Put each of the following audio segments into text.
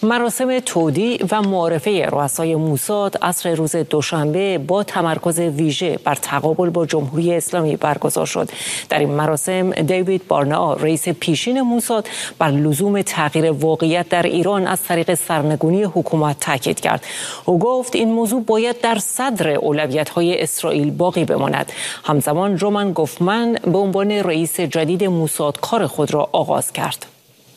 مراسم تودیع و معارفه رؤسای موساد عصر روز دوشنبه با تمرکز ویژه بر تقابل با جمهوری اسلامی برگزار شد. در این مراسم دیوید بارنا، رئیس پیشین موساد، بر لزوم تغییر واقعیت در ایران از طریق سرنگونی حکومت تاکید کرد. او گفت این موضوع باید در صدر اولویت‌های اسرائیل باقی بماند. همزمان رومان گوفمن به عنوان رئیس جدید موساد کار خود را آغاز کرد.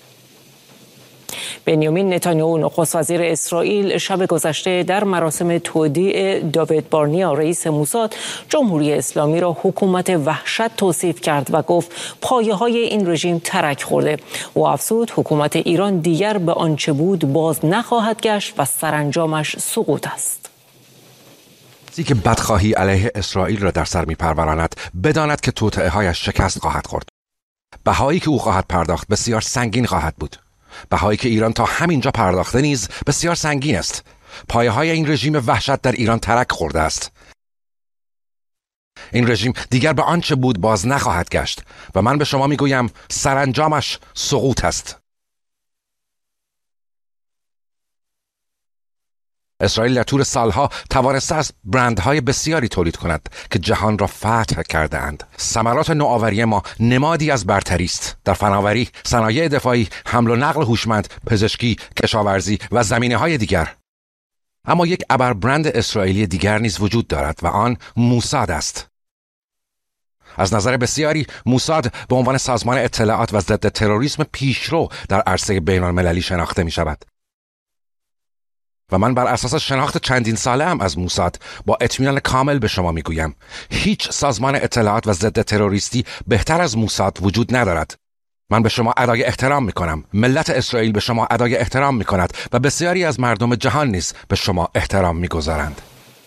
بنیامین نتانیاهو نخست وزیر اسرائیل شب گذشته در مراسم تودیع دیوید بارنا رئیس موساد جمهوری اسلامی را حکومت وحشت توصیف کرد و گفت پایه‌های این رژیم ترک خورده. او افزود حکومت ایران دیگر به آنچه بود باز نخواهد گشت و سرانجامش سقوط است. که بدخواهی علیه اسرائیل را در سر می‌پروراند بداند که توطئه‌هایش شکست خواهد خورد. بهایی که او خواهد پرداخت بسیار سنگین خواهد بود. بهایی که ایران تا همینجا پرداخته نیز بسیار سنگین است. پایه‌های این رژیم وحشت در ایران ترک خورده است. این رژیم دیگر به آنچه بود باز نخواهد گشت و من به شما میگویم سرانجامش سقوط است. اسرائیل در طول سالها توانسته است برندهای بسیاری تولید کند که جهان را فتح کرده اند. ثمرات نوآوری ما نمادی از برتری است. در فناوری، صنایع دفاعی، حمل و نقل هوشمند، پزشکی، کشاورزی و زمینه‌های دیگر. اما یک ابربرند اسرائیلی دیگر نیز وجود دارد و آن موساد است. از نظر بسیاری موساد به عنوان سازمان اطلاعات و ضد تروریسم پیشرو در عرصه بین‌المللی شناخته می‌شود. و من بر اساس شناخت چندین ساله ام از موساد با اطمینان کامل به شما میگویم هیچ سازمان اطلاعات و ضد تروریستی بهتر از موساد وجود ندارد. من به شما ادای احترام میکنم. ملت اسرائیل به شما ادای احترام میکند و بسیاری از مردم جهان نیز به شما احترام میگذارند.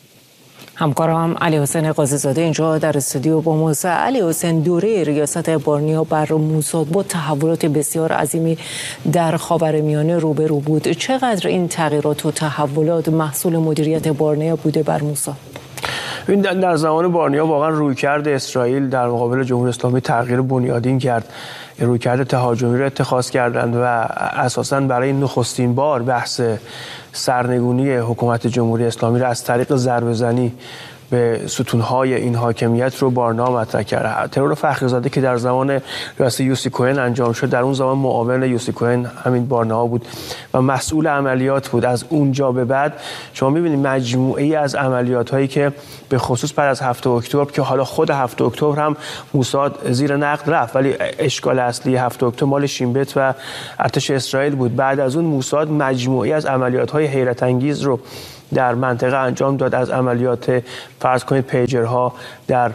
همکارم علی حسین قاضی‌زاده اینجا در استودیو با ماست. علی حسین، دوره ریاست بارنا بر موساد با تحولات بسیار عظیمی در خاورمیانه روبرو بود. چقدر این تغییرات و تحولات محصول مدیریت بارنا بوده بر موساد؟ در زمان بارنا واقعا رویکرد اسرائیل در مقابل جمهوری اسلامی تغییر بنیادین کرد. رویکرد تهاجمی را اتخاذ کردند و اساساً برای نخستین بار بحث سرنگونی حکومت جمهوری اسلامی را از طریق ضربه‌زنی به ستونهای این حاکمیت رو بارنا مطرح کرد. ترور فخری‌زاده که در زمان ریاست یوسی کوهن انجام شد، در اون زمان معاون یوسی کوهن همین بارنا بود و مسئول عملیات بود. از اونجا به بعد شما می‌بینید مجموعه‌ای از عملیات‌هایی که به خصوص بعد از 7 اکتبر که حالا خود 7 اکتبر هم موساد زیر نقد رفت، ولی اشکال اصلی 7 اکتبر مال شین بت و ارتش اسرائیل بود. بعد از اون موساد مجموعه‌ای از عملیات‌های حیرت انگیز رو در منطقه انجام داد، از عملیات فرض کنید پیجرها در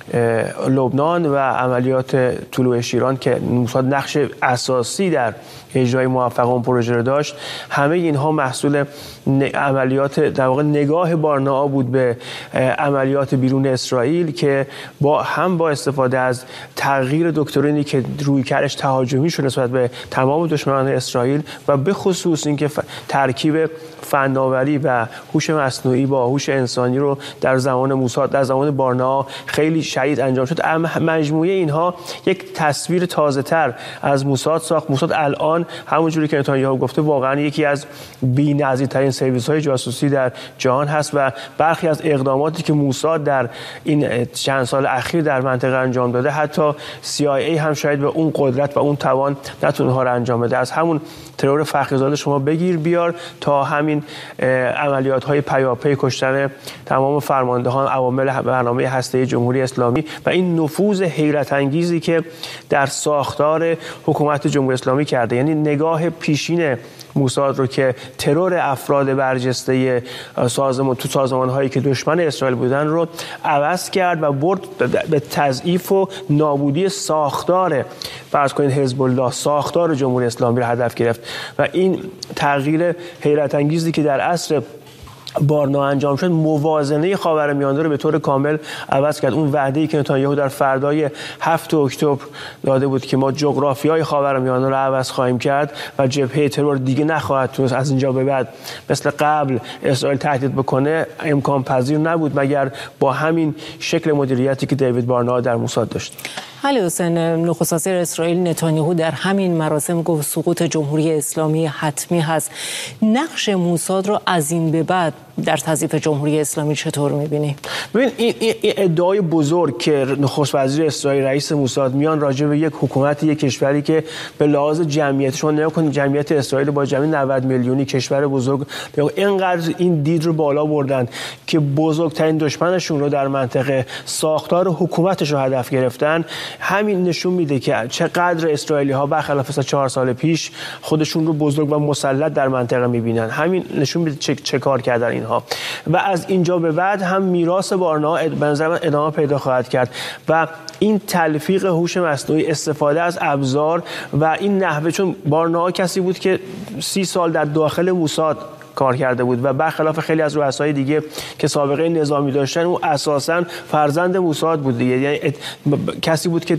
لبنان و عملیات طلوع شیران که موساد نقش اساسی در اجرای موفق اون پروژه رو داشت. همه اینها محصول عملیات در واقع نگاه بارنا بود به عملیات بیرون اسرائیل که با استفاده از تغییر دکترینی که رویکردش تهاجمی شد نسبت به تمام دشمنان اسرائیل و به خصوص اینکه ترکیب فناوری و هوش مصنوعی با هوش انسانی رو در زمان موساد در زمان بارنا خیلی شدید انجام شد. مجموعه اینها یک تصویر تازه‌تر از موساد ساخت. موساد الان همونجوری که نتانیاهو گفته واقعا یکی از بی‌نظیرترین سرویس‌های جاسوسی در جهان هست و برخی از اقداماتی که موساد در این چند سال اخیر در منطقه انجام داده حتی CIA هم شاید به اون قدرت و اون توان نتونه ها رو انجام بده. از همون ترور فخری‌زاده شما بگیر بیار تا همین عملیات‌های پیاپی کشتن تمام فرماندهان عوامل برنامه هسته‌ای جمهوری اسلامی و این نفوذ حیرت انگیزی که در ساختار حکومت جمهوری اسلامی کرده. یعنی نگاه پیشین موساد رو که ترور افراد برجسته سازمان‌هایی که دشمن اسرائیل بودن رو عوض کرد و برد به تضعیف و نابودی ساختار فرض کنید حزب الله، ساختار جمهوری اسلامی رو هدف گرفت و این تغییر حیرت انگیزی که در عصر بارنا انجام شد موازنه خاورمیانه رو به طور کامل عوض کرد. اون وعده‌ای که نتانیاهو در فردای 7 اکتبر داده بود که ما جغرافیای خاورمیانه رو عوض خواهیم کرد و جبهه ترور دیگه نخواهد تونست از اینجا به بعد مثل قبل اسرائیل تهدید بکنه، امکان پذیر نبود مگر با همین شکل مدیریتی که دیوید بارنا در موساد داشت. علی حسین، نخست وزیر اسرائیل نتانیاهو در همین مراسم گفت سقوط جمهوری اسلامی حتمی هست. نقش موساد رو از این به بعد در تضعیف جمهوری اسلامی چطور می‌بینی؟ ببین این ادعای بزرگ که نخست وزیر اسرائیل رئیس موساد میان راجع به یک حکومت یک کشوری که به لحاظ جمعیت، شما نگاه کنید جمعیت اسرائیل با جمعیت 90 میلیونی کشور بزرگ اینقدر این دید رو بالا بردن که بزرگترین دشمنشون رو در منطقه ساختار حکومتش رو هدف گرفتن. همین نشون میده که چقدر اسرائیلی‌ها برخلاف 4 سال پیش خودشون رو بزرگ و مسلط در منطقه می‌بینن. همین نشون میده چه کار کردن اینها و از اینجا به بعد هم میراث بارنا به نظر من ادامه پیدا خواهد کرد و این تلفیق هوش مصنوعی، استفاده از ابزار و این نحوه، چون بارنا کسی بود که 30 سال در داخل موساد کار کرده بود و برخلاف خیلی از رؤسای دیگه که سابقه نظامی داشتن، او اساساً فرزند موساد بود دیگه، یعنی کسی بود که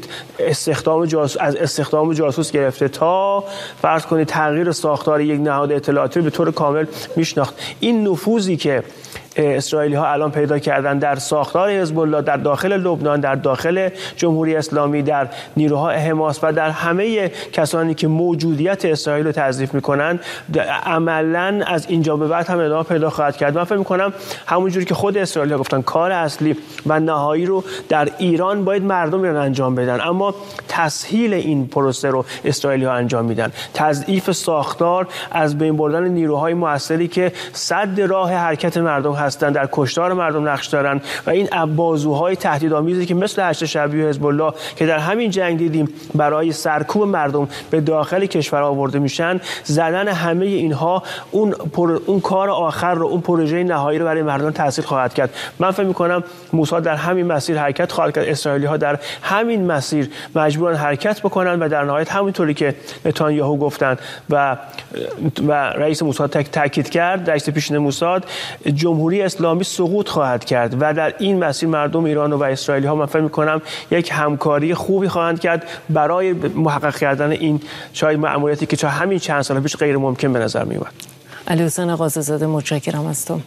از استخدام جاسوس گرفته تا فرض کنید تغییر ساختار یک نهاد اطلاعاتی به طور کامل میشناخت. این نفوذی که اسرائیلی ها الان پیدا کردن در ساختار حزب الله، در داخل لبنان، در داخل جمهوری اسلامی، در نیروهای حماس و در همه کسانی که موجودیت اسرائیل رو تضعیف میکنن، عملاً از اینجا به بعد هم ادامه پیدا خواهد کرد. من فکر میکنم همونجوری که خود اسرائیلی ها گفتن کار اصلی و نهایی رو در ایران باید مردم ایران انجام بدن، اما تسهیل این پروسه رو اسرائیلی ها انجام میدن. تضعیف ساختار، از بین بردن نیروهای مؤثری که سد راه حرکت مردم هستند، در کشتار مردم نقش دارن و این بازوهای تهدیدآمیزی که مثل 8 شبیه حزب الله که در همین جنگ دیدیم برای سرکوب مردم به داخل کشور آورده میشن، زدن همه اینها اون کار آخر رو، اون پروژه نهایی رو برای مردم تحصیل خواهد کرد. من فکر می‌کنم موساد در همین مسیر حرکت خواهد کرد، اسرائیلی ها در همین مسیر مجبورن حرکت بکنن و در نهایت همونطوری که نتانیاهو گفتن و رئیس موساد تاکید کرد، رئیس پیشین موساد، جمهوری اسلامی سقوط خواهد کرد و در این مسیر مردم ایران و اسرائیلی ها من فکر می‌کنم یک همکاری خوبی خواهند کرد برای محقق کردن این شاید مأموریتی که همین چند سال پیش غیر ممکن به نظر می اومد. علی حسین قاضی‌زاده، متشکرم از تو.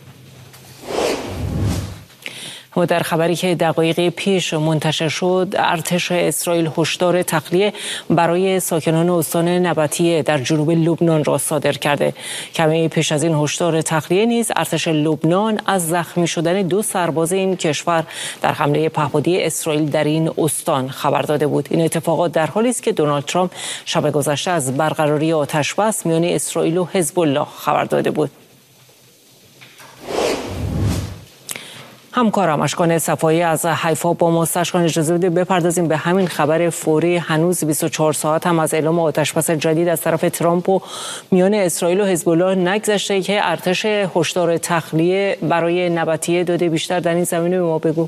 و در خبری که دقایق پیش منتشر شد، ارتش اسرائیل هشدار تخلیه برای ساکنان استان نبطیه در جنوب لبنان را صادر کرده. کمی پیش از این هشدار تخلیه نیز ارتش لبنان از زخمی شدن 2 سرباز این کشور در حمله پهپادی اسرائیل در این استان خبر داده بود. این اتفاقات در حالی است که دونالد ترامپ شب گذشته از برقراری آتش‌بس میان اسرائیل و حزب الله خبر داده بود. همکارم اشکان صفایی از حیفا با ماست. اشکان، اجازه بده بپردازیم به همین خبر فوری. هنوز 24 ساعت هم از اعلام آتش‌بس جدید از طرف ترامپ و میان اسرائیل و حزب الله نگذشته که ارتش هشدار تخلیه برای نبطیه داده. بیشتر در این زمینه به ما بگو.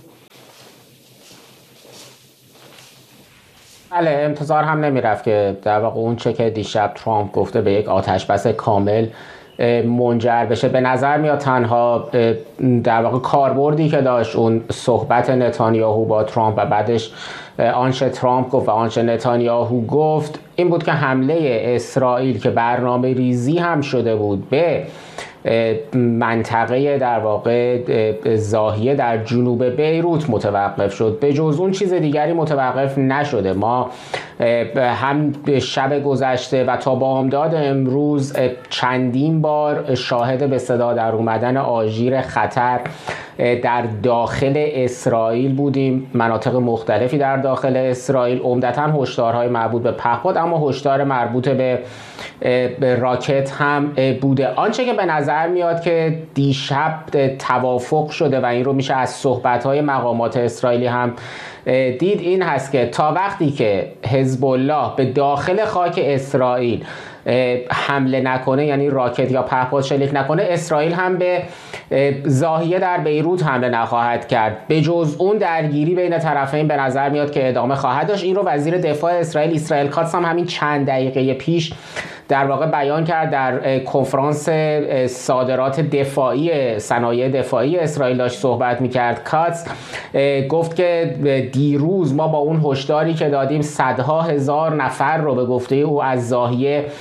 بله، انتظار هم نمیرفت که در واقع اون چه که دیشب ترامپ گفته به یک آتش‌بس کامل منجر بشه. به نظر میاد تنها در واقع کاربردی که داشت اون صحبت نتانیاهو با ترامپ و بعدش آنچه ترامپ گفت و آنچه نتانیاهو گفت این بود که حمله اسرائیل که برنامه ریزی هم شده بود به منطقه در واقع زاهیه در جنوب بیروت متوقف شد. به جز اون چیز دیگری متوقف نشده. ما هم شب گذشته و تا بامداد امروز چندین بار شاهد به صدا در اومدن آژیر خطر در داخل اسرائیل بودیم. مناطق مختلفی در داخل اسرائیل، عمدتاً هشدارهای مربوط به پهپاد اما هشدار مربوط به راکت هم بوده. آنچه که به نظر میاد که دیشب توافق شده و این رو میشه از صحبت‌های مقامات اسرائیلی هم دید این هست که تا وقتی که حزب الله به داخل خاک اسرائیل حمله نکنه، یعنی راکت یا پهپاد شلیک نکنه، اسرائیل هم به زاهیه در بیروت حمله نخواهد کرد. به جز اون درگیری بین طرفین به نظر میاد که ادامه خواهد داشت. این رو وزیر دفاع اسرائیل کاتس هم همین چند دقیقه پیش در واقع بیان کرد در کنفرانس صادرات دفاعی صنایع دفاعی اسرائیل داشت صحبت میکرد. کاتس گفت که دیروز ما با اون هشداری که دادیم صدها هزار نفر رو به گفته او از زاهیه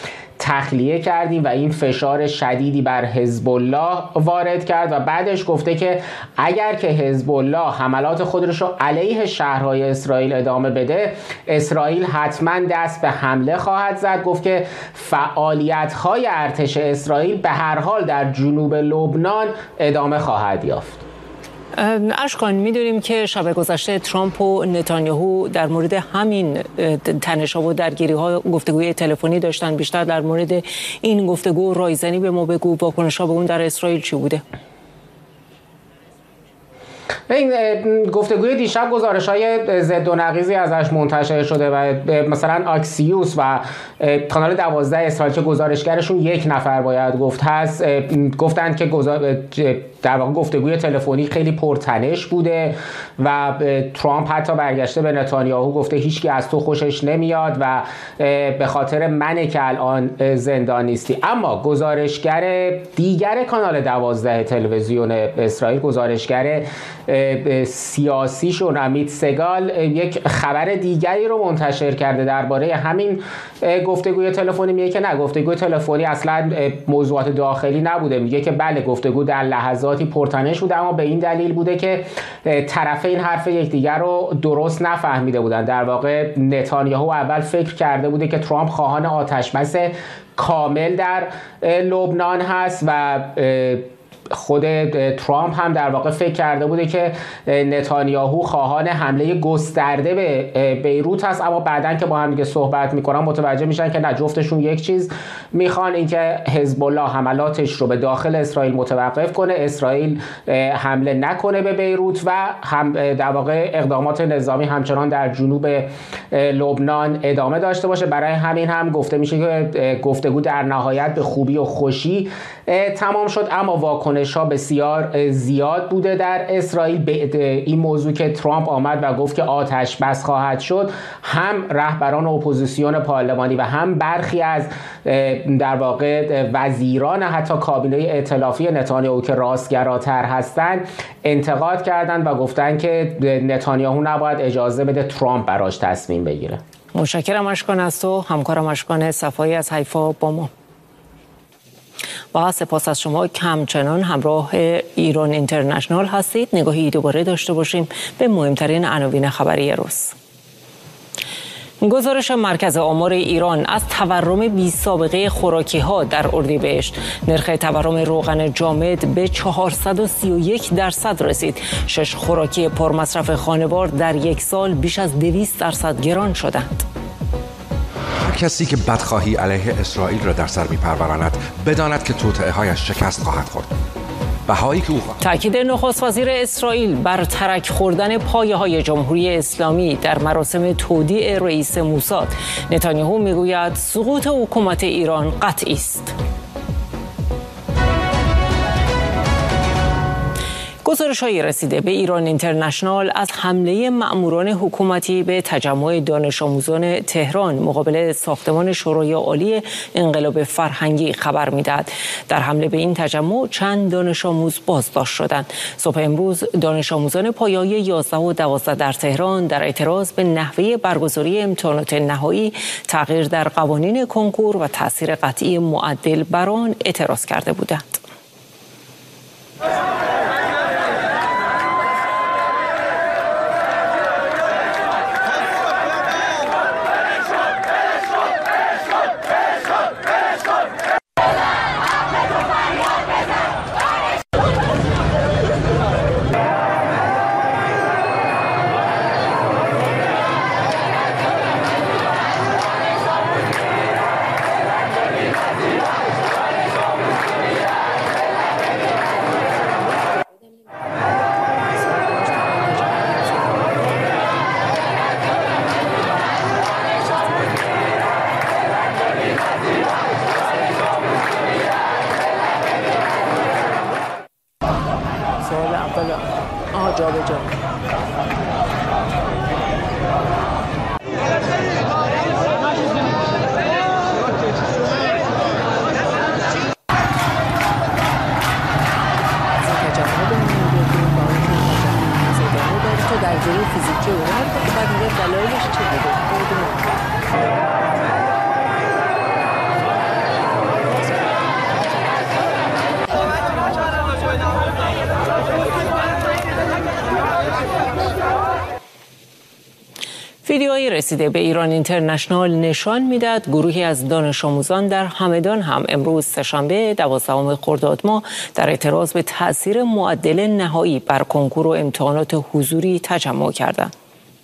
تخلیه کردیم و این فشار شدیدی بر حزب الله وارد کرد و بعدش گفته که اگر که حزب الله حملات خودش رو علیه شهرهای اسرائیل ادامه بده، اسرائیل حتما دست به حمله خواهد زد. گفت که فعالیت‌های ارتش اسرائیل به هر حال در جنوب لبنان ادامه خواهد یافت. اشکان، میدونیم که شب گذشته ترامپ و نتانیاهو در مورد همین تنش‌ها و درگیری‌ها گفتگوی تلفنی داشتن. بیشتر در مورد این گفتگو رایزنی به ما بگو، واکنش‌ها به اون در اسرائیل چی بوده؟ این گفتگوی دیشب گزارش‌های ضد و نقیضی ازش منتشر شده و مثلا آکسیوس و کانال 12 اسرائیل که گزارشگرشون یک نفر باید گفت هست، گفتند که در واقع گفتگوی تلفنی خیلی پرتنش بوده و ترامپ حتی برگشته به نتانیاهو گفته هیچکی از تو خوشش نمیاد و به خاطر منه که الان زندان نیستی. اما گزارشگر دیگر کانال 12 تلویزیون اسرائیل، گزارشگر سیاسیشون امیت سگال، یک خبر دیگری رو منتشر کرده درباره همین گفتگوی تلفنی. میگه که نه، گفتگوی تلفنی اصلا موضوعات داخلی نبوده. میگه که بله، گفتگو در لحظاتی پرتنش بوده، اما به این دلیل بوده که طرفین حرف یکدیگر رو درست نفهمیده بودن. در واقع نتانیاهو اول فکر کرده بوده که ترامپ خواهان آتشبس کامل در لبنان هست و خود ترامپ هم در واقع فکر کرده بوده که نتانیاهو خواهان حمله گسترده به بیروت هست، اما بعدن که با هم دیگه صحبت میکنن متوجه میشن که نه، جفتشون یک چیز میخوان، اینکه حزب الله حملاتش رو به داخل اسرائیل متوقف کنه، اسرائیل حمله نکنه به بیروت و هم در واقع اقدامات نظامی همچنان در جنوب لبنان ادامه داشته باشه. برای همین هم گفته میشه که گفتگو در نهایت به خوبی و خوشی تمام شد، اما واکنش‌ها بسیار زیاد بوده در اسرائیل به این موضوع که ترامپ آمد و گفت که آتش بس خواهد شد. هم رهبران اپوزیسیون پارلمانی و هم برخی از در واقع وزیران حتی کابینه ائتلافی نتانیاهو که راستگراتر هستند انتقاد کردند و گفتند که نتانیاهو نباید اجازه بده ترامپ براش تصمیم بگیره. متشکرم اشکان از تو، همکارم اشکان صفایی از حیفا با ما. با سپاس از شما که همچنان همراه ایران اینترنشنال هستید. نگاهی دوباره داشته باشیم به مهمترین عناوین خبری روز. گزارش مرکز آمار ایران از تورم بی سابقه خوراکی ها در اردیبهشت. نرخ تورم روغن جامد به 431% رسید. 6 خوراکی پرمصرف خانوار در یک سال بیش از 200% گران شدند. کسی که بدخواهی علیه اسرائیل را در سر می‌پروراند بداند که توطئه‌هایش شکست خواهد خورد. بهایی که او تاکید نخست وزیر اسرائیل بر ترک خوردن پایه‌های جمهوری اسلامی در مراسم تودیع رئیس موساد. نتانیاهو میگوید سقوط حکومت ایران قطعی است. گزارش‌های رسیده به ایران اینترنشنال از حمله مأموران حکومتی به تجمع دانش آموزان تهران مقابل ساختمان شورای عالی انقلاب فرهنگی خبر می‌دهد. در حمله به این تجمع چند دانش آموز بازداشت شدند. صبح امروز دانش آموزان پایه‌های 11 و 12 در تهران در اعتراض به نحوه برگزاری امتحانات نهایی، تغییر در قوانین کنکور و تأثیر قطعی معدل بر آن اعتراض کرده بودند. ویدیویی رسیده به ایران اینترنشنال نشان میدهد گروهی از دانش آموزان در همدان هم امروز سه‌شنبه 12 خرداد ماه در اعتراض به تأثیر معدل نهایی بر کنکور و امتحانات حضوری تجمع کردند.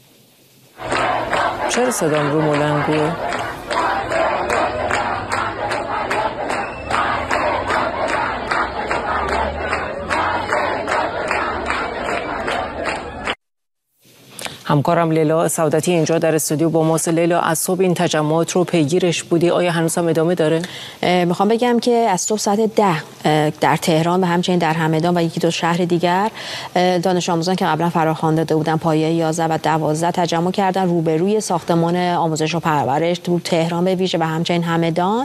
چرا صدام رو ملنگوه؟ همکارم لیلا سعادتی اینجا در استودیو با ماست. لیلا، از صبح این تجمعات رو پیگیرش بودی، آیا هنوز هم ادامه داره؟ میخوام بگم که از صبح ساعت 10 در تهران و همچنین در همدان و یکی دو شهر دیگر دانش آموزان که قبلا فراخوان داده بودن پایه 11 و 12 تجمع کردن روبروی ساختمان آموزش و پرورش تو تهران به ویژه و همچنین همدان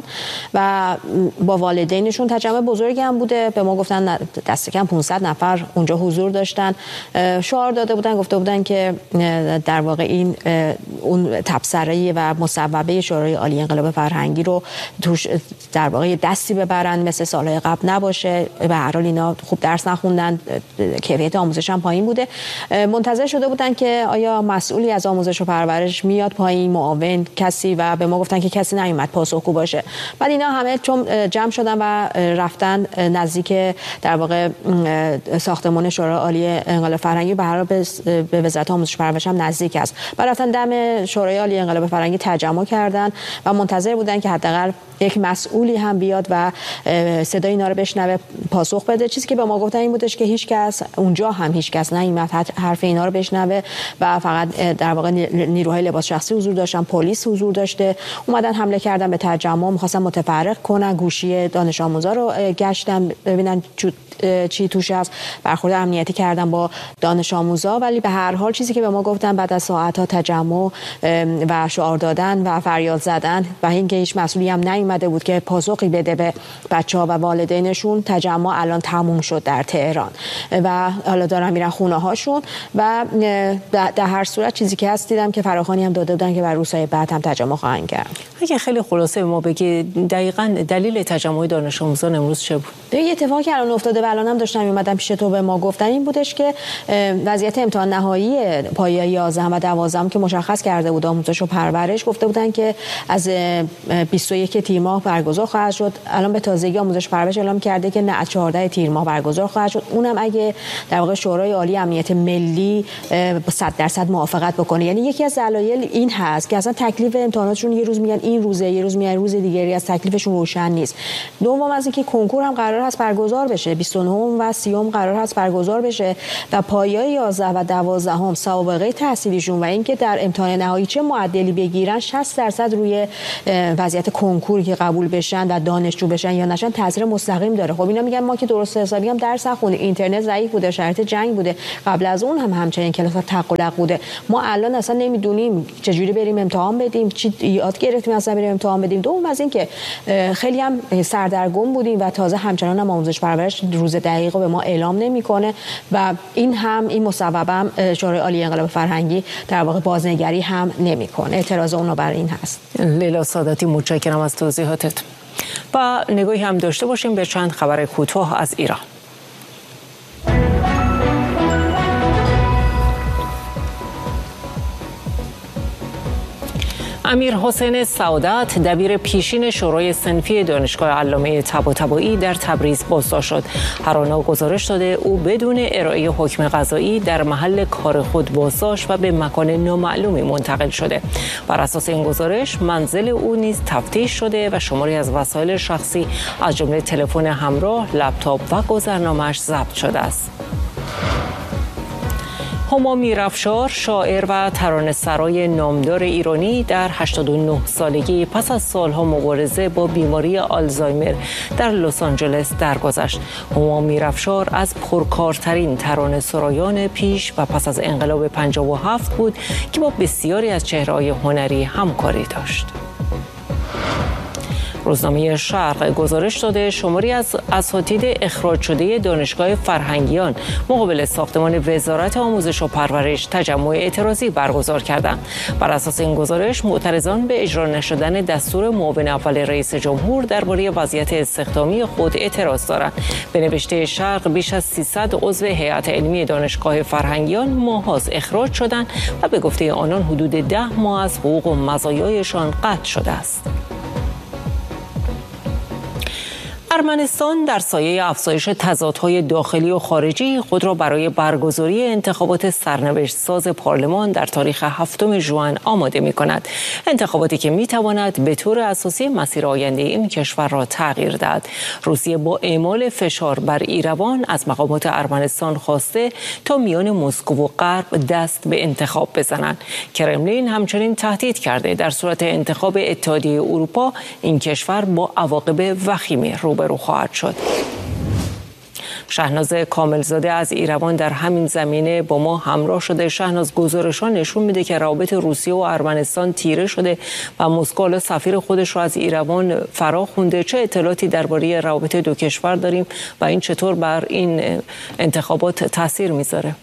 و با والدینشون. تجمع بزرگی هم بوده، به ما گفتن دست کم 500 نفر اونجا حضور داشتن. شعار داده بودن، گفته بودن که در واقع این اون تبصره و مصوبه شورای عالی انقلاب فرهنگی رو توش در واقع دستی ببرن، مثل سالهای قبل نباشه. به هر حال اینا خوب درس نخوندن، کیفیت آموزش هم پایین بوده. منتظر شده بودن که آیا مسئولی از آموزش و پرورش میاد پایین، معاون کسی، و به ما گفتن که کسی نیومد پاسخگو باشه. بعد اینا همه چون جمع شدن و رفتن نزدیک در واقع ساختمان شورای عالی انقلاب فرهنگی، به هر حال به وزارت آموزش و پرورش هم نزدیک است. بعد رفتن دم شورای عالی انقلاب فرهنگی تجمع کردن و منتظر بودن که حداقل یک مسئولی هم بیاد و صدای اینا رو بشنوه، پاسخ بده. چیزی که به ما گفتن این بودش که هیچ کس اونجا هم هیچ کس نیومد حرف اینا رو بشنوه و فقط در واقع نیروهای لباس شخصی حضور داشتن، پلیس حضور داشته، اومدن حمله کردن به تجمع، می‌خواستن متفرق کنن. گوشی دانش آموزا رو گشتن ببینن چی توش هست، برخورد امنیتی کردن با دانش آموزا. ولی به هر حال چیزی که به ما گفتن بعد از ساعت‌ها تجمع و شعار دادن و فریاد زدن و اینکه هیچ مسئولی هم نیومده بود که پاسخی بده به بچه‌ها و والدینشون، تجمع الان تموم شد در تهران و حالا دارن میرن خونه‌هاشون. و در هر صورت چیزی که هست دیدم که فراخوانی هم داده بودن که بر روزهای بعد هم تجمع خواهند کرد. اگه خیلی خلاصه به ما بگی دقیقاً دلیل تجمع دانش آموزان امروز چه بود؟ یه اتفاقی که الان افتاده و الانم داشتم میومدم پیش تو به ما گفتن این بودش که وضعیت امتحان نهایی پایه 11 و 12 که مشخص کرده بود آموزش و پرورش، گفته بودن که از 21 تیر ماه برگزار خواهد شد. الان به تازگی آموزش و پرورش اعلام کرده که نه، از 14 تیر ماه برگزار خواهد شد. اونم اگه در واقع شورای عالی امنیت ملی 100% موافقت بکنه. یعنی یکی از دلایل این هست که اصلا تکلیف امتحاناتشون یه روز میگن این روزه، یه روز میگن روز دیگری، از تکلیفشون روشن نیست. دوم از اینکه کنکور هم قرار هست برگزار بشه، 29 و 30 قرار هست برگزار بشه و پایه 11 و 12 هم سابقه تحصیلیشون و اینکه در امتحان نهایی چه معدلی بگیرن 60% روی وضعیت کنکور که قبول بشن و دانشجو بشن یا نشن تاثیر مستقیم داره. خب اینا میگن ما که درست حسابی هم درس نخوندیم، اینترنت ضعیف بوده، شرایط جنگ بوده، قبل از اون هم همچنین کلاس‌ها تقلق بوده، ما الان اصلا نمیدونیم چجوری بریم امتحان بدیم، چی یاد گرفتیم اصلا بریم امتحان بدیم. دوم از اینکه خیلی هم سردرگم بودیم و تازه همچنان هم آموزش پرورش روز دقیق به ما اعلام نمیکنه و این مصوبه هم شورای عالی انقلاب فرهنگی در واقع بازنگری هم نمیکنه. اعتراض اونها بر این هست. لیلا سعادتی، متشکرم از توضیحاتت. و نگاهی هم داشته باشیم به چند خبر کوتاه از ایران. امیر حسین سعادت، دبیر پیشین شورای صنفی دانشگاه علامه طباطبایی در تبریز بازداشت شد. هرانا گزارش داده او بدون ارائه حکم قضایی در محل کار خود بازداشت و به مکان نامعلومی منتقل شده. بر اساس این گزارش منزل او نیز تفتیش شده و شماری از وسایل شخصی از جمله تلفن همراه، لپتاپ و گذرنامه‌اش ضبط شده است. هما میرافشار، شاعر و ترانه‌سرای نامدار ایرانی، در 89 سالگی پس از سالها مبارزه با بیماری آلزایمر در لس آنجلس درگذشت. هما میرافشار از پرکارترین ترانه‌سرایان پیش و پس از انقلاب 57 بود که با بسیاری از چهره‌های هنری همکاری داشت. روزنامه شرق گزارش داده شماری از اساتید اخراج شده دانشگاه فرهنگیان مقابل ساختمان وزارت آموزش و پرورش تجمع اعتراضی برگزار کردند. بر اساس این گزارش معترضان به اجرا نشدن دستور معاون اول رئیس جمهور درباره وضعیت استخدامی خود اعتراض دارند. به نوشته شرق بیش از 300 عضو هیئت علمی دانشگاه فرهنگیان ماه‌هاست اخراج شدند و به گفته آنان حدود 10 ماه از حقوق و مزایایشان قطع شده است. ارمنستان در سایه افزایش تضادهای داخلی و خارجی خود را برای برگزاری انتخابات سرنوشت ساز پارلمان در تاریخ 7 ژوئن آماده می‌کند. انتخاباتی که می‌تواند به طور اساسی مسیر آینده این کشور را تغییر دهد. روسیه با اعمال فشار بر ایروان از مقامات ارمنستان خواسته تا میان مسکو و غرب دست به انتخاب بزنند. کرملین همچنین تهدید کرده در صورت انتخاب اتحادیه اروپا این کشور با عواقب وخیمی روبرو خواهد شد. شهناز کاملزاده از ایروان در همین زمینه با ما همراه شده. شهناز، گزارشان نشون میده که روابط روسیه و ارمنستان تیره شده و مسکو سفیر خودش را از ایروان فرا خونده. چه اطلاعاتی درباره روابط دو کشور داریم و این چطور بر این انتخابات تاثیر میذاره؟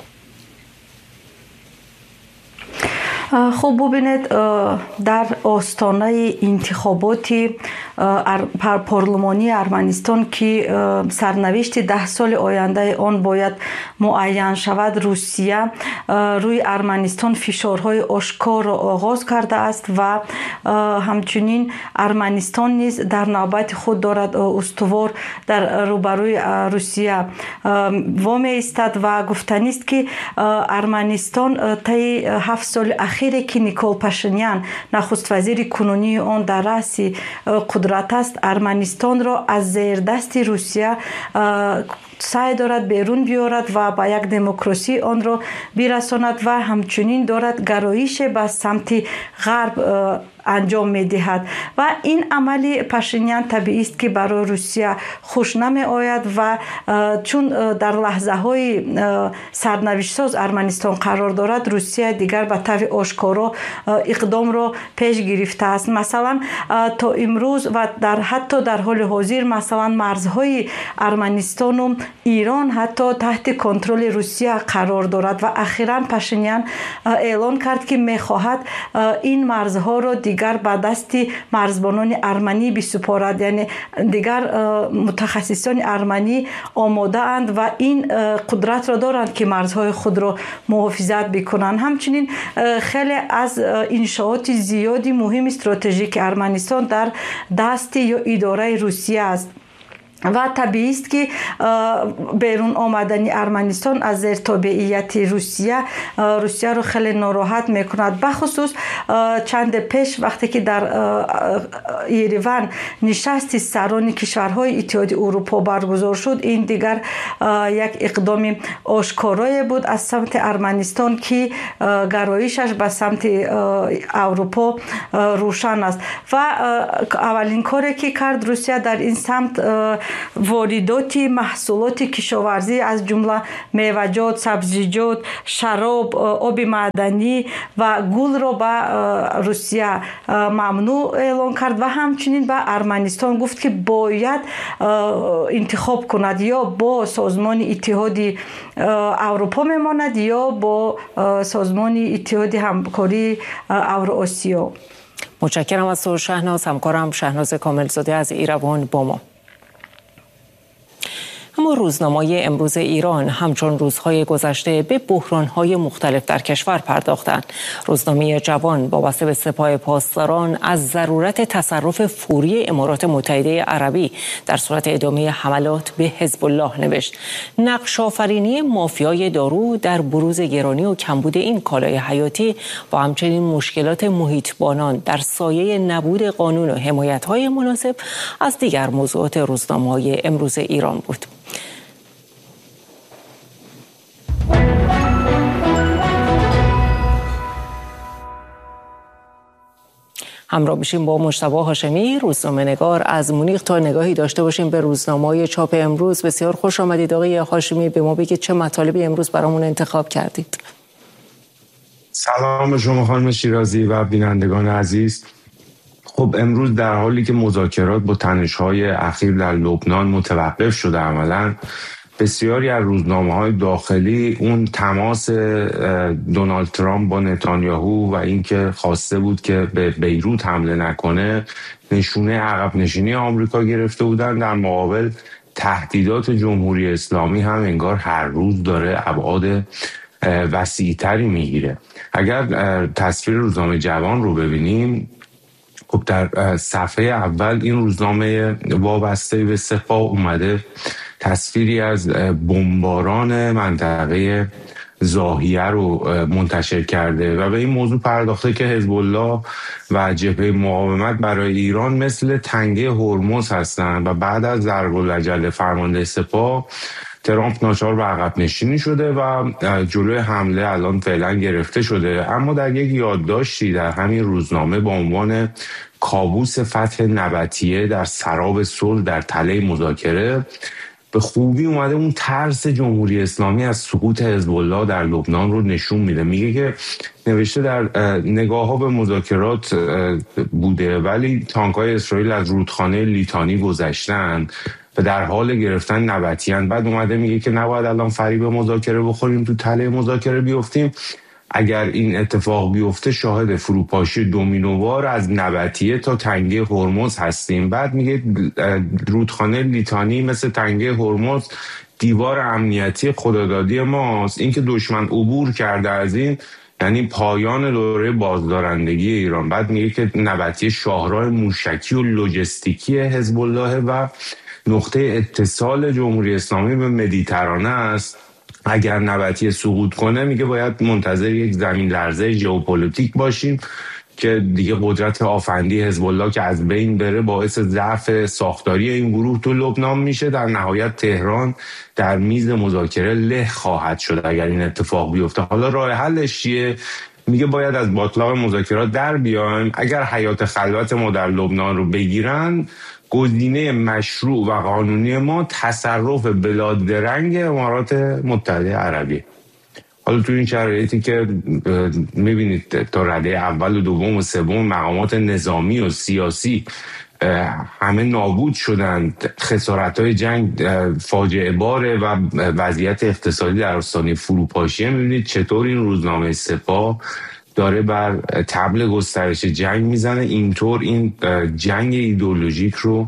خب ببینید، در آستانه انتخاباتی پارلمانی ارمنستان که سرنوشت 10 سال آینده آن باید معین شود، روسیه روی ارمنستان فشارهای آشکار را آغاز کرده است و همچنین ارمنستان نیز در نوبت خود دارد استوار در روبروی روسیه وامی ایستد و گفتنی است که ارمنستان طی 7 سال اخیری که نیکول پاشینیان نخست وزیر کنونی آن در رأس قدرت است، ارمنستان را از زیر دست روسیه سعی دارد بیرون بیارد و با یک دموکراسی آن را برساند و همچنین دارد گرایش به سمت غرب انجام می‌دهد و این عملی پاشینیان طبیعی است که برای روسیه خوش نمی آید و چون در لحظه‌های سرنوشت ساز ارمنستان قرار دارد، روسیه دیگر به طور آشکارا اقدام را پیش گرفته است. مثلا تا امروز و حتی در حال حاضر مثلا مرزهای ارمنستان و ایران حتی تحت کنترل روسیه قرار دارد و اخیراً پاشینیان اعلان کرد که می‌خواهد این مرزها را دیگر به دست مرزبانان ارمنی بسپارد، یعنی دیگر متخصصان ارمنی آماده اند و این قدرت را دارند که مرزهای خود را محافظت بکنند. همچنین خیلی از انشاءات زیادی مهم استراتژیک ارمنستان در دست یا اداره روسیه است و طبیعی است که بیرون آمدن ارمنستان از زیر تابعیت روسیه رو خیلی ناراحت میکند. بخصوص چند پیش وقتی که در ایروان نشست سران کشورهای اتحادیه اروپا برگزار شد، این دیگر یک اقدام آشکارایی بود از سمت ارمنستان که گرایشش به سمت اروپا روشن است و اولین کاری که کرد روسیه در این سمت واردات محصولات کشاورزی از جمله میوه‌جات، سبزیجات، شراب، آب معدنی و گل را به روسیه ممنوع اعلان کرد و همچنین به ارمنستان گفت که باید انتخاب کند، یا با سازمان اتحادیه اروپا میماند یا با سازمان اتحادیه همکاری اوراسیا. متشکرم از تو شهناز. همکارم شهناز کاملزاده از ایروان با ما. اما روزنامه‌های امروز ایران همچون روزهای گذشته به بحران‌های مختلف در کشور پرداختند. روزنامه جوان وابسته به سپاه پاسداران از ضرورت تصرف فوری امارات متحده عربی در صورت ادامه حملات به حزب الله نوشت. نقش آفرینی مافیای دارو در بروز گرانی و کمبود این کالای حیاتی و همچنین مشکلات محیطبانان در سایه نبود قانون و حمایت‌های مناسب از دیگر موضوعات روزنامه‌های امروز ایران بود. همراه بشیم با مجتبی هاشمی، روزنامه‌نگار از مونیخ، تا نگاهی داشته باشیم به روزنامه‌های چاپ امروز. بسیار خوش آمدید آقای هاشمی. به ما بگید چه مطالبی امروز برامون انتخاب کردید؟ سلام شما خانم شیرازی و بینندگان عزیز. خب امروز در حالی که مذاکرات با تنش‌های اخیر در لبنان متوقف شده، عملاً بسیاری از روزنامه‌های داخلی اون تماس دونالد ترامپ با نتانیاهو و اینکه خواسته بود که به بیروت حمله نکنه نشونه عقب نشینی آمریکا گرفته بودن. در مقابل تهدیدات جمهوری اسلامی هم انگار هر روز داره ابعاد وسیع‌تری میگیره. اگر تصویر روزنامه جوان رو ببینیم، خب در صفحه اول این روزنامه وابسته به سپاه اومده تصویری از بمباران منطقه ضاحیه رو منتشر کرده و به این موضوع پرداخته که حزب الله و جبهه مقاومت برای ایران مثل تنگه هرمز هستند و بعد از ضرب العجله فرمانده سپاه ترامپ ناچار به عقب نشینی شده و جلوی حمله الان فعلا گرفته شده. اما در یک یادداشتی در همین روزنامه با عنوان کابوس فتح نبطیه در سراب صلح در تله مذاکره به خوبی اومده اون ترس جمهوری اسلامی از سقوط حزب الله در لبنان رو نشون میده. میگه که نوشته در نگاه ها به مذاکرات بوده ولی تانک‌های اسرائیل از رودخانه لیتانی گذشتن و در حال گرفتن نبطیان. بعد اومده میگه که نباید الان فریب مذاکره بخوریم، تو تله مذاکره بیفتیم. اگر این اتفاق بیفته شاهد فروپاشی دومینووار از نبطیه تا تنگه هرمز هستیم. بعد میگه رودخانه لیتانی مثل تنگه هرمز دیوار امنیتی خدادادی ماست. اینکه دشمن عبور کرده از این یعنی پایان دوره بازدارندگی ایران. بعد میگه که نبطیه شاهراه موشکی و لوجستیکی حزب الله و نقطه اتصال جمهوری اسلامی به مدیترانه است. اگر نبطیه سقوط کنه میگه باید منتظر یک زمین لرزه ژئوپلیتیک باشیم که دیگه قدرت آفندی حزب الله که از بین بره باعث ضعف ساختاری این گروه تو لبنان میشه. در نهایت تهران در میز مذاکره له خواهد شد اگر این اتفاق بیفته. حالا راه حلش چیه؟ میگه باید از باطلاق مذاکرات در بیایم. اگر حیات خلوت ما در لبنان رو بگیرن، گزینه مشروع و قانونی ما تصرف بلادرنگ امارات متحده عربی. حالا تو این شرایطی که میبینید تا رده اول و دوم و سوم مقامات نظامی و سیاسی همه نابود شدند، خسارت‌های جنگ فاجعه باره و وضعیت اقتصادی در آستانه فروپاشیه، میبینید چطور این روزنامه سپاه داره بر طبل گسترش جنگ میزنه. اینطور این جنگ ایدئولوژیک رو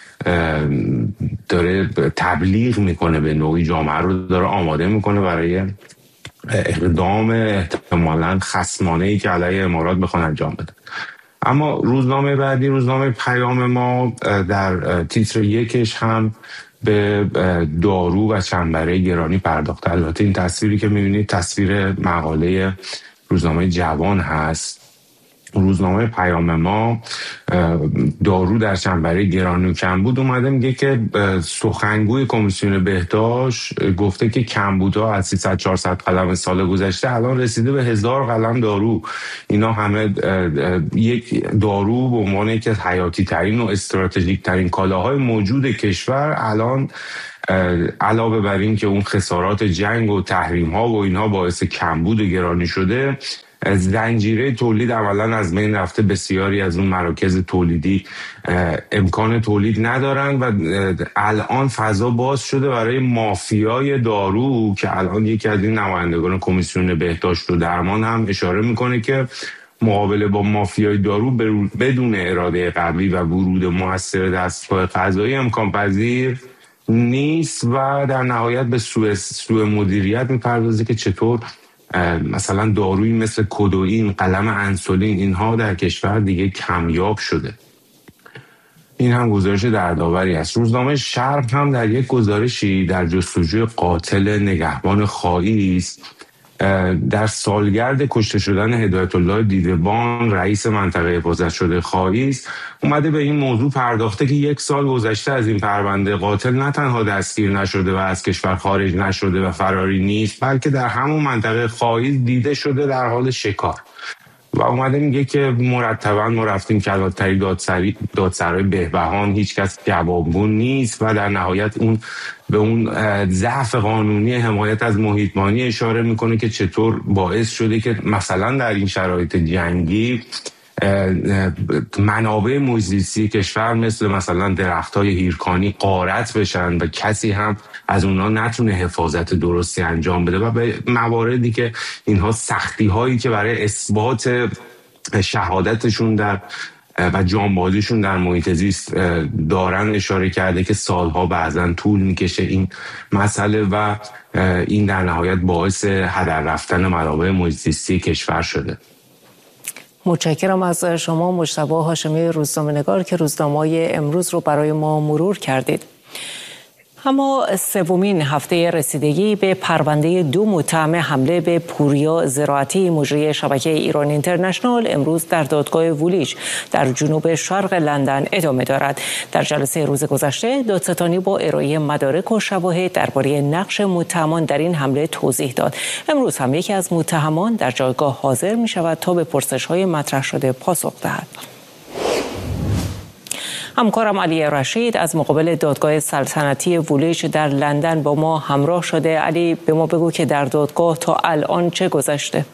داره تبلیغ میکنه، به نوعی جامعه رو داره آماده میکنه برای اقدام احتمالاً خصمانه‌ای که علیه امارات بخوان انجام بدن. اما روزنامه بعدی، روزنامه پیام ما، در تیتر یکش هم به دارو و چنبره گرانی پرداخته. البته این تصویری که میبینید تصویر مقاله روزنامه جوان هست. روزنامه پیام ما دارو در چنبره گرانی و کمبود اومده میگه که سخنگوی کمیسیون بهداشت گفته که کمبودها از 300-400 قلم سال گذشته الان رسیده به 1000 قلم دارو. اینا همه یک دارو به عنوان یکی از حیاتی ترین و استراتژیک ترین کالاهای موجود کشور الان علاوه بر این که اون خسارات جنگ و تحریم ها و اینها باعث کمبود و گرانی شده، زنجیره تولید عملا از بین رفته. بسیاری از اون مراکز تولیدی امکان تولید ندارن و الان فضا باز شده برای مافیای دارو که الان یکی از این نمایندگان کمیسیون بهداشت و درمان هم اشاره میکنه که مقابله با مافیای دارو بدون اراده قوی و ورود موثر دستگاه قضایی امکان پذیر نیست و در نهایت به سوء مدیریت میپردازه که چطور مثلا دارویی مثل کدوئین، قلم انسولین، اینها در کشور دیگه کمیاب شده. این هم گزارش دردآوری است. روزنامه شرق هم در یک گزارشی در جستجوی قاتل نگهبان خائیس در سالگرد کشته شدن هدایت الله دیدبان رئیس منطقه حفاظت شده خائیس اومده به این موضوع پرداخته که 1 سال گذشته از این پرونده قاتل نه تنها دستگیر نشده و از کشور خارج نشده و فراری نیست، بلکه در همون منطقه خائیس دیده شده در حال شکار. و اومده میگه که مرتبا ما رفتیم کلانتری دادسرای بهبهان، هیچ کس جوابگو نیست و در نهایت اون به اون ضعف قانونی حمایت از محیط‌بانی اشاره میکنه که چطور باعث شده که مثلا در این شرایط جنگی منابع محیط‌زیستی کشور مثلا درخت‌های هیرکانی غارت بشن و کسی هم از اونها نتونه حفاظت درستی انجام بده و به مواردی که اینها سختی‌هایی که برای اثبات شهادتشون در و جانبازیشون در محیط زیست دارن اشاره کرده که سالها بعضا طول میکشه این مسئله و این در نهایت باعث هدر رفتن منابع محیط زیستی کشور شده. متشکرم از شما مجتبی هاشمی روزنامه‌نگار که روزنامه‌های امروز رو برای ما مرور کردید. اما سومین هفته رسیدگی به پرونده 2 متهم حمله به پوریا زراعتی مجری شبکه ایران اینترنشنال امروز در دادگاه وولیچ در جنوب شرق لندن ادامه دارد. در جلسه روز گذشته دادستانی با ارائه مدارک و شواهد درباره نقش متهمان در این حمله توضیح داد. امروز هم یکی از متهمان در جایگاه حاضر می شود تا به پرسش‌های مطرح شده پاسخ دهد. همکارم علی رشید از مقابل دادگاه سلطنتی وولیچ در لندن با ما همراه شده. علی، به ما بگو که در دادگاه تا الان چه گذشته؟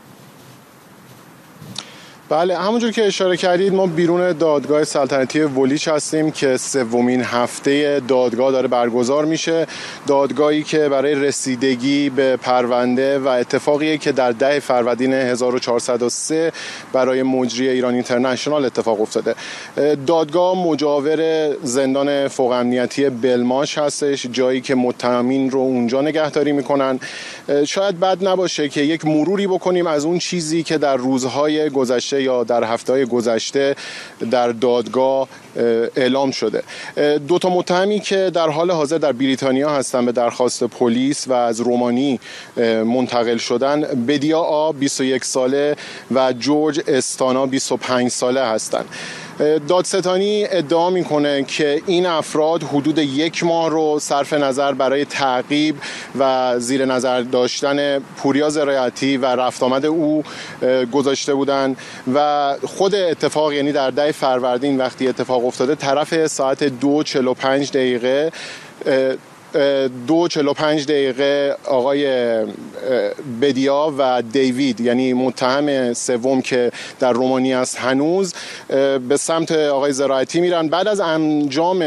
بله، همونجور که اشاره کردید ما بیرون دادگاه سلطنتی وولیچ هستیم که سومین هفته دادگاه داره برگزار میشه. دادگاهی که برای رسیدگی به پرونده و اتفاقیه که در 10 فروردین 1403 برای مجری ایران اینترنشنال اتفاق افتاده. دادگاه مجاور زندان فوق امنیتی بلماش هستش، جایی که متهمین رو اونجا نگهداری میکنن. شاید بد نباشه که یک مروری بکنیم از اون چیزی که در روزهای گذشته یا در هفته‌های گذشته در دادگاه اعلام شده. 2 تا متهمی که در حال حاضر در بریتانیا هستن به درخواست پلیس و از رومانی منتقل شدن، بدیا آ 21 ساله و جورج استانا 25 ساله هستند. دادستانی ادعا میکنه که این افراد حدود 1 ماه رو صرف نظر برای تعقیب و زیر نظر داشتن پوریا زراعتی و رفت آمد او گذاشته بودن و خود اتفاق، یعنی در 10 فروردین وقتی اتفاق افتاده، طرف ساعت 2:45 دقیقه 2:45 دقیقه آقای بدیا و دیوید، یعنی متهم سوم که در رومانی است، هنوز به سمت آقای زراعتی میرن. بعد از انجام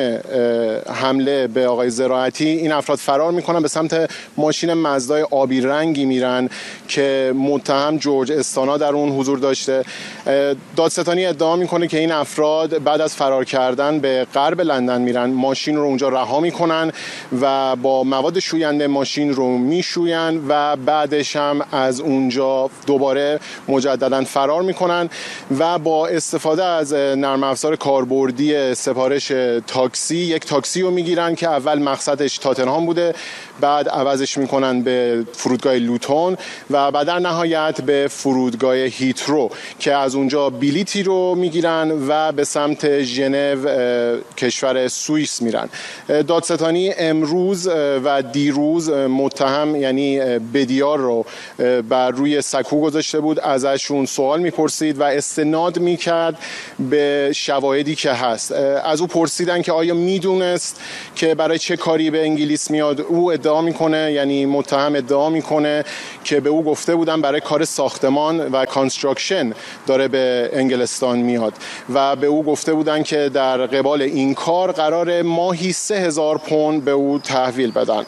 حمله به آقای زراعتی این افراد فرار میکنن، به سمت ماشین مزدای آبی رنگی میرن که متهم جورج استانا در اون حضور داشته. دادستانی ادعا میکنه که این افراد بعد از فرار کردن به غرب لندن میرن، ماشین رو اونجا رها میکنن و با مواد شوینده ماشین رو میشوین و بعدش هم از اونجا دوباره مجددا فرار میکنن و با استفاده از نرم افزار کاربردی سفارش تاکسی یک تاکسی رو میگیرن که اول مقصدش تاتنهام بوده، بعد عوضش میکنن به فرودگاه لوتون و بعد در نهایت به فرودگاه هیترو که از اونجا بلیتی رو میگیرن و به سمت ژنو کشور سوئیس میرن. دادستانی امروز و دیروز متهم یعنی بدیار رو بر روی سکو گذاشته بود، ازشون سوال میپرسید و استناد میکرد به شواهدی که هست. از او پرسیدن که آیا میدونست که برای چه کاری به انگلیس میاد. او ادعا میکنه، یعنی متهم ادعا میکنه که به او گفته بودن برای کار ساختمان و کانستراکشن داره به انگلستان میاد و به او گفته بودن که در قبال این کار قرار ماهی 3000 پوند به او تحویل بدن.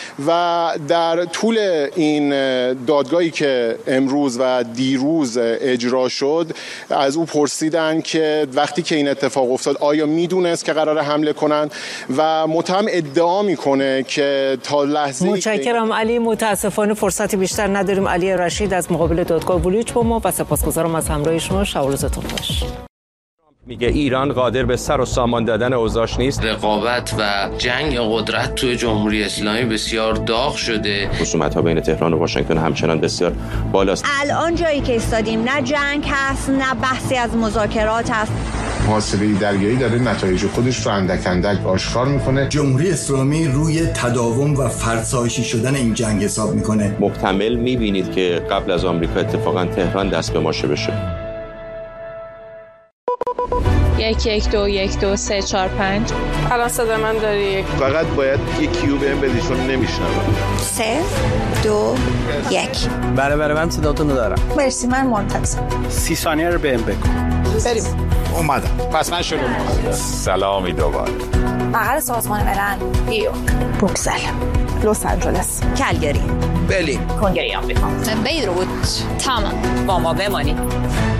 و در طول این دادگاهی که امروز و دیروز اجرا شد از او پرسیدن که وقتی که این اتفاق افتاد آیا میدونست که قرار حمله کنن و متهم ادعا میکنه که تا لحظه. متشکرم علی، متاسفانه فرصتی بیشتر نداریم. علی رشید از مقابل دادگاه وولیچ با ما و سپاسگزارم از همراهی شما. شب و روزتون خوش. میگه ایران قادر به سر و سامان دادن اوضاعش نیست. رقابت و جنگ قدرت توی جمهوری اسلامی بسیار داغ شده. خصومت‌ها بین تهران و واشنگتن همچنان بسیار بالاست. الان جایی که ایستادیم نه جنگ هست نه بحثی از مذاکرات هست. محاصره دریایی داره نتایج خودش رو اندک اندک آشکار میکنه. جمهوری اسلامی روی تداوم و فرسایشی شدن این جنگ حساب میکنه. محتمل میبینید که قبل از آمریکا اتفاقا تهران دست به ماشه بشه. 1121234 الان صدا من داری؟ فقط باید یه کیو بهم بدی چون نمیشنوم. 3 2 1. بله من صداتون رو دارم. مرسی، من منتظر. 30 ثانیه رو بهم بگو. بریم. اومدم. پس من شروع می‌کنم. سلامی دوباره. مقر سازمان ملل، نیویورک، بروکسل، لس آنجلس، کلگری، برلین، کنگره آمریکا، بیروت، تمام. با ما بمانید.